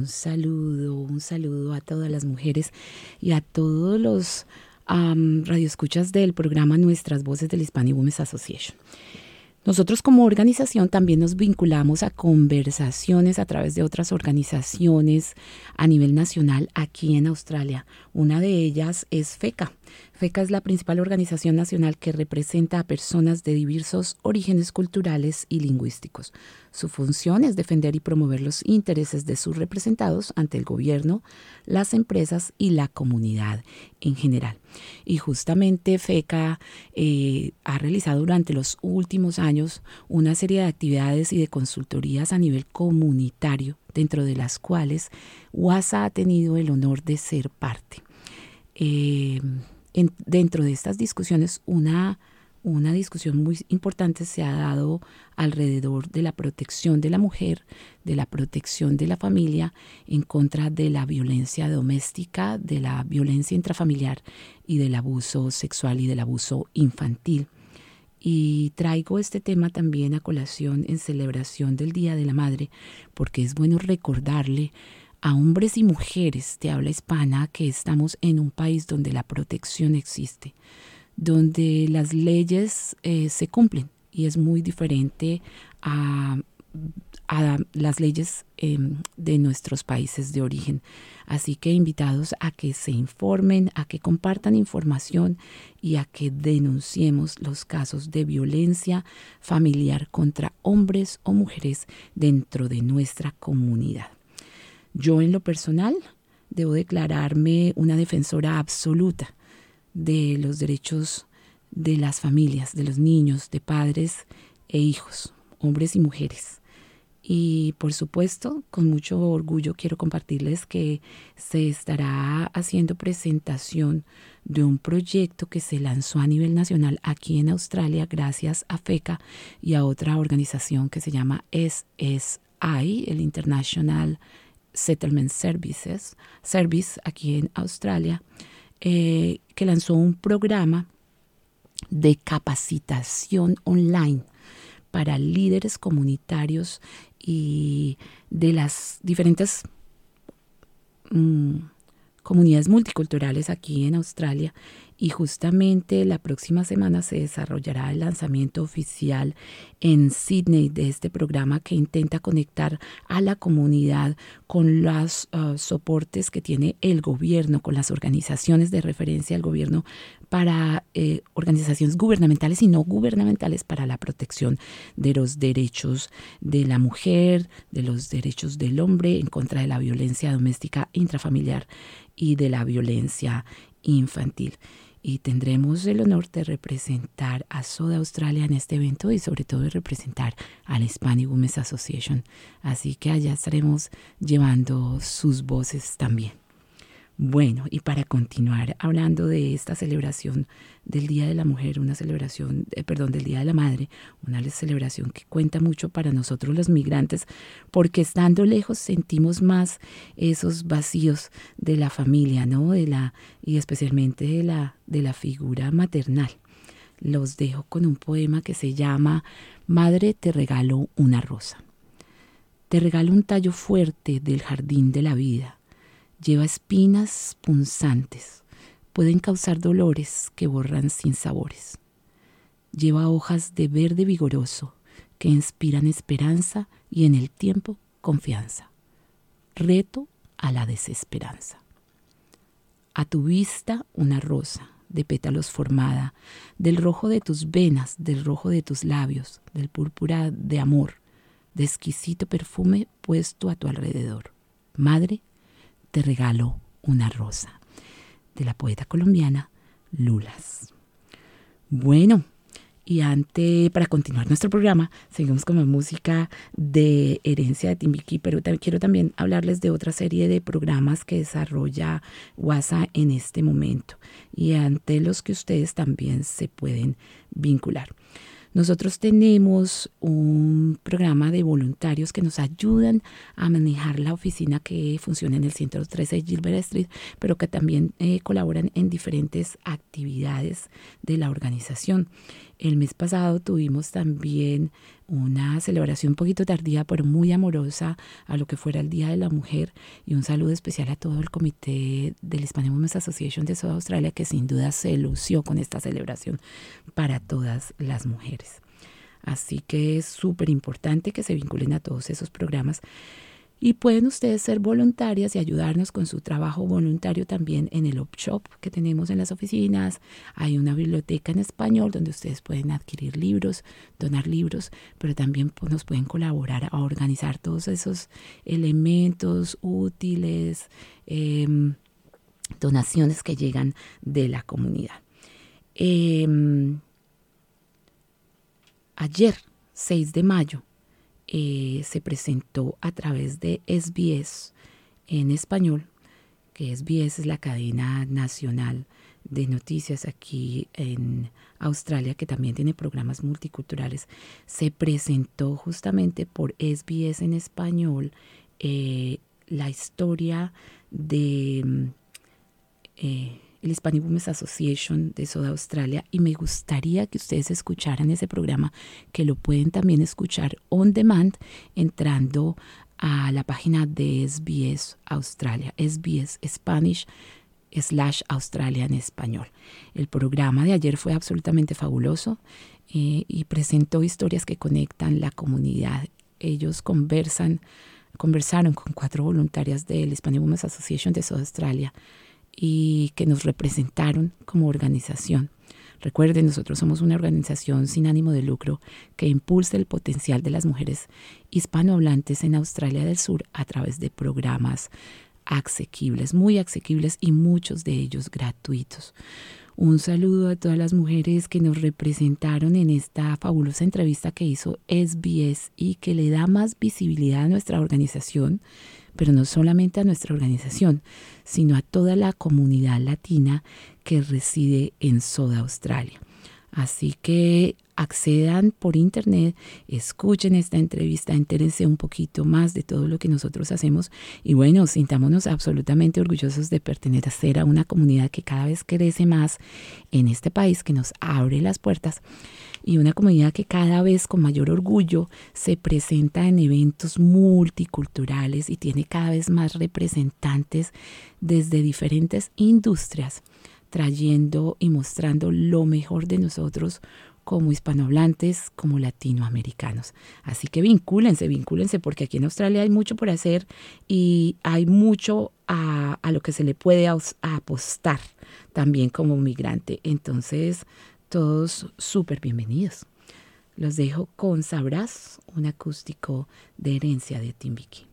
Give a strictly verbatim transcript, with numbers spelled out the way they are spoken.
Un saludo, un saludo a todas las mujeres y a todos los um, radioescuchas del programa Nuestras Voces del Hispanic Women's Association. Nosotros como organización también nos vinculamos a conversaciones a través de otras organizaciones a nivel nacional aquí en Australia. Una de ellas es FECA. FECA es la principal organización nacional que representa a personas de diversos orígenes culturales y lingüísticos. Su función es defender y promover los intereses de sus representados ante el gobierno, las empresas y la comunidad en general. Y justamente FECA eh, ha realizado durante los últimos años una serie de actividades y de consultorías a nivel comunitario, dentro de las cuales WASA ha tenido el honor de ser parte. Eh, en, dentro de estas discusiones, una, una discusión muy importante se ha dado alrededor de la protección de la mujer, de la protección de la familia en contra de la violencia doméstica, de la violencia intrafamiliar y del abuso sexual y del abuso infantil. Y traigo este tema también a colación en celebración del Día de la Madre, porque es bueno recordarle a hombres y mujeres de habla hispana que estamos en un país donde la protección existe, donde las leyes eh, se cumplen y es muy diferente a, a las leyes eh, de nuestros países de origen. Así que invitados a que se informen, a que compartan información y a que denunciemos los casos de violencia familiar contra hombres o mujeres dentro de nuestra comunidad. Yo en lo personal debo declararme una defensora absoluta de los derechos de las familias, de los niños, de padres e hijos, hombres y mujeres. Y por supuesto, con mucho orgullo quiero compartirles que se estará haciendo presentación de un proyecto que se lanzó a nivel nacional aquí en Australia gracias a FECA y a otra organización que se llama S S I, el International Settlement Services, Service aquí en Australia, eh, que lanzó un programa de capacitación online para líderes comunitarios y de las diferentes mmm, comunidades multiculturales aquí en Australia. Y justamente la próxima semana se desarrollará el lanzamiento oficial en Sydney de este programa que intenta conectar a la comunidad con los uh, soportes que tiene el gobierno, con las organizaciones de referencia del gobierno para eh, organizaciones gubernamentales y no gubernamentales para la protección de los derechos de la mujer, de los derechos del hombre en contra de la violencia doméstica intrafamiliar y de la violencia infantil. Y tendremos el honor de representar a SODA Australia en este evento y sobre todo de representar a la Hispanic Women's Association. Así que allá estaremos llevando sus voces también. Bueno, y para continuar hablando de esta celebración del Día de la Mujer, una celebración, eh, perdón, del Día de la Madre, una celebración que cuenta mucho para nosotros los migrantes, porque estando lejos sentimos más esos vacíos de la familia, ¿no? De la, y especialmente de la, de la figura maternal. Los dejo con un poema que se llama Madre, te regalo una rosa. Te regalo un tallo fuerte del jardín de la vida. Lleva espinas punzantes, pueden causar dolores que borran sin sabores. Lleva hojas de verde vigoroso que inspiran esperanza y en el tiempo confianza. Reto a la desesperanza. A tu vista una rosa de pétalos formada, del rojo de tus venas, del rojo de tus labios, del púrpura de amor, de exquisito perfume puesto a tu alrededor. Madre, te regalo una rosa. De la poeta colombiana Lulas. Bueno, y antes, para continuar nuestro programa, seguimos con la música de Herencia de Timbiquí, pero también quiero también hablarles de otra serie de programas que desarrolla WASA en este momento y ante los que ustedes también se pueden vincular. Nosotros tenemos un programa de voluntarios que nos ayudan a manejar la oficina que funciona en el ciento trece Gilbert Street, pero que también eh, colaboran en diferentes actividades de la organización. El mes pasado tuvimos también una celebración un poquito tardía, pero muy amorosa a lo que fuera el Día de la Mujer, y un saludo especial a todo el comité del Hispanic Women's Association de Soda Australia, que sin duda se lució con esta celebración para todas las mujeres. Así que es súper importante que se vinculen a todos esos programas. Y pueden ustedes ser voluntarias y ayudarnos con su trabajo voluntario también en el Op Shop que tenemos en las oficinas. Hay una biblioteca en español donde ustedes pueden adquirir libros, donar libros, pero también nos pueden colaborar a organizar todos esos elementos útiles, eh, donaciones que llegan de la comunidad. Eh, ayer, seis de mayo, Eh, se presentó a través de S B S en español, que S B S es la cadena nacional de noticias aquí en Australia, que también tiene programas multiculturales. Se presentó justamente por S B S en español eh, la historia de eh, el Hispanic Women's Association de Soda Australia, y me gustaría que ustedes escucharan ese programa, que lo pueden también escuchar on demand entrando a la página de S B S Australia, S B S Spanish slash Australia en español. El programa de ayer fue absolutamente fabuloso eh, y presentó historias que conectan la comunidad. Ellos conversan, conversaron con cuatro voluntarias del Hispanic Women's Association de Soda Australia y que nos representaron como organización. Recuerden, nosotros somos una organización sin ánimo de lucro que impulsa el potencial de las mujeres hispanohablantes en Australia del Sur a través de programas asequibles, muy asequibles, y muchos de ellos gratuitos. Un saludo a todas las mujeres que nos representaron en esta fabulosa entrevista que hizo S B S y que le da más visibilidad a nuestra organización, pero no solamente a nuestra organización, sino a toda la comunidad latina que reside en Soda Australia. Así que accedan por internet, escuchen esta entrevista, entérense un poquito más de todo lo que nosotros hacemos y bueno, sintámonos absolutamente orgullosos de pertenecer a una comunidad que cada vez crece más en este país, que nos abre las puertas, y una comunidad que cada vez con mayor orgullo se presenta en eventos multiculturales y tiene cada vez más representantes desde diferentes industrias, trayendo y mostrando lo mejor de nosotros como hispanohablantes, como latinoamericanos. Así que vincúlense, vincúlense, porque aquí en Australia hay mucho por hacer y hay mucho a, a lo que se le puede a, a apostar también como migrante. Entonces, todos súper bienvenidos. Los dejo con Sabrás, un acústico de Herencia de Timbiquí.